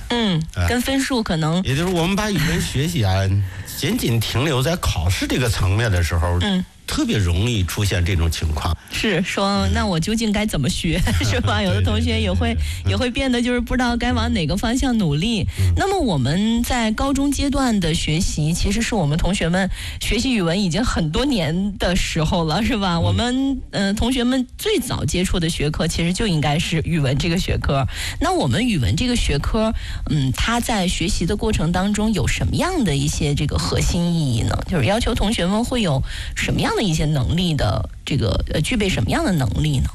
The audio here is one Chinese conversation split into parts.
跟分数可能， 也就是我们把语文学习啊，仅仅停留在考试这个层面的时候，特别容易出现这种情况。 是说，那我究竟该怎么学，是吧？有的同学也会变得就是不知道该往哪个方向努力。那么我们在高中阶段的学习，其实是我们同学们学习语文已经很多年的时候了，是吧？我们同学们最早接触的学科，其实就应该是语文这个学科。那我们语文这个学科，它在学习的过程当中有什么样的一些这个核心意义呢？就是要求同学们会有什么样的一些能力的这个具备什么样的能力呢？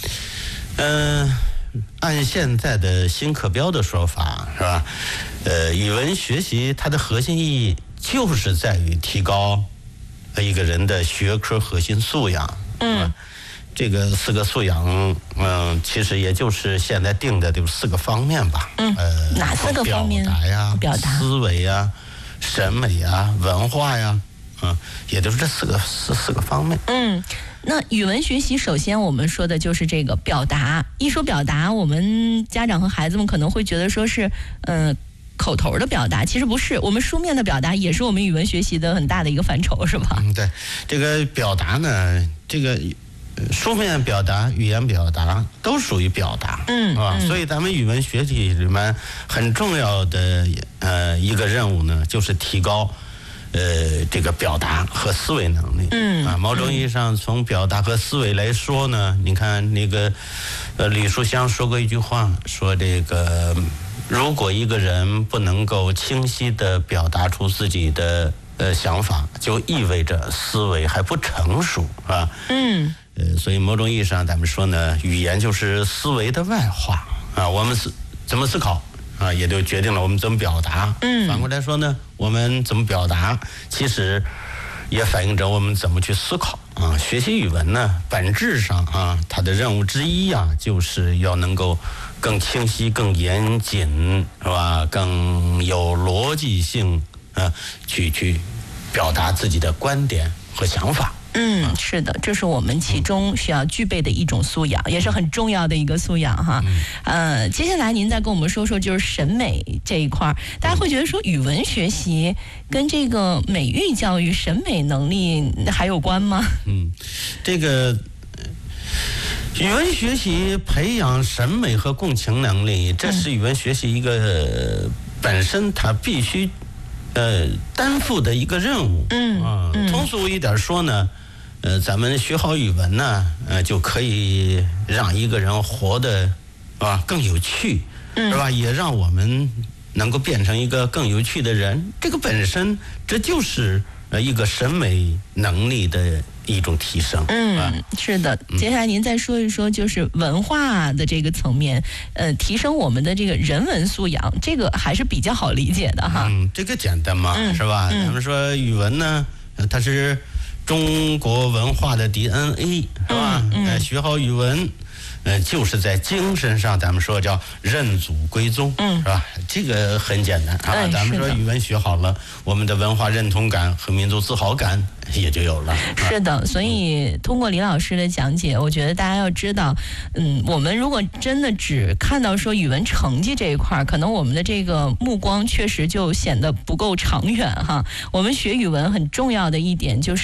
按现在的新课标的说法，是吧？语文学习它的核心意义就是在于提高一个人的学科核心素养。这个4个素养，其实也就是现在定的这4个方面吧。 哪4个方面？ 表达呀，思维呀，审美呀，文化呀。也就是这4个方面。 那语文学习首先我们说的就是这个表达。一说表达，我们家长和孩子们可能会觉得说是口头的表达，其实不是，我们书面的表达也是我们语文学习的很大的一个范畴，是吧？ 对，这个表达呢，这个书面表达、语言表达都属于表达，是吧？所以咱们语文学习里面很重要的一个任务呢，就是提高这个表达和思维能力。某种意义上，从表达和思维来说呢，你看那个吕书香说过一句话，说这个如果一个人不能够清晰地表达出自己的想法，就意味着思维还不成熟，是吧？所以某种意义上，咱们说呢，语言就是思维的外化啊。我们怎么思考也就决定了我们怎么表达。反过来说呢，我们怎么表达，其实也反映着我们怎么去思考啊。学习语文呢，本质上它的任务之一就是要能够更清晰、更严谨，是吧？更有逻辑性去表达自己的观点和想法。 是的，这是我们其中需要具备的一种素养，也是很重要的一个素养哈。接下来您再跟我们说说，就是审美这一块，大家会觉得说语文学习跟这个美育教育、审美能力还有关吗？ 这个语文学习培养审美和共情能力，这是语文学习一个本身它必须担负的一个任务。通俗一点说呢，咱们学好语文呢，就可以让一个人活得更有趣，是吧？也让我们能够变成一个更有趣的人。这个本身这就是一个审美能力的一种提升。 是的。接下来您再说一说，就是文化的这个层面，提升我们的这个人文素养，这个还是比较好理解的哈。 这个简单嘛，是吧？咱们说语文呢，它是中国文化的 DNA， 是吧？学好语文，就是在精神上，咱们说叫认祖归宗，是吧？这个很简单啊。咱们说语文学好了，我们的文化认同感和民族自豪感也就有了。 是的，所以通过李老师的讲解，我觉得大家要知道，我们如果真的只看到说语文成绩这一块，可能我们的这个目光确实就显得不够长远哈。我们学语文很重要的一点就是，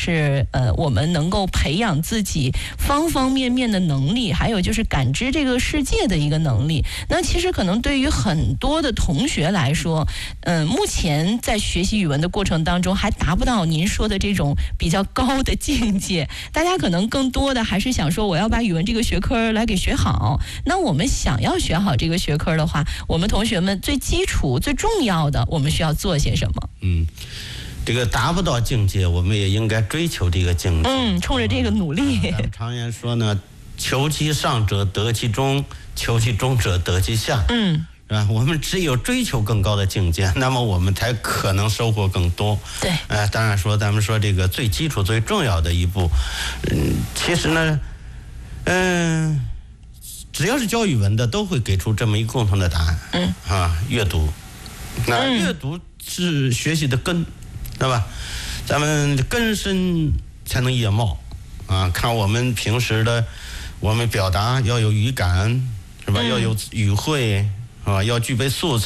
我们能够培养自己方方面面的能力，还有就是感知这个世界的一个能力。那其实可能对于很多的同学来说，目前在学习语文的过程当中，还达不到您说的这种比较高的境界。大家可能更多的还是想说，我要把语文这个学科来给学好。那我们想要学好这个学科的话，我们同学们最基础、最重要的，我们需要做些什么？ 这个达不到境界，我们也应该追求这个境界。 冲着这个努力。 咱们常言说呢，求其上者得其中，求其中者得其下。是吧？我们只有追求更高的境界，那么我们才可能收获更多。 对。 当然说，咱们说这个最基础、最重要的一步，其实呢，只要是教语文的，都会给出这么一个共同的答案。阅读。那阅读是学习的根，对吧？咱们根深才能叶茂。看我们平时的，我们表达要有语感，是吧？要有语汇。要具备素材。